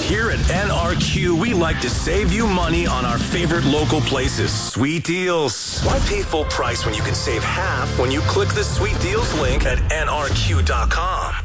Here at NRQ, we like to save you money on our favorite local places. Sweet deals. Why pay full price when you can save half when you click the Sweet Deals link at nrq.com?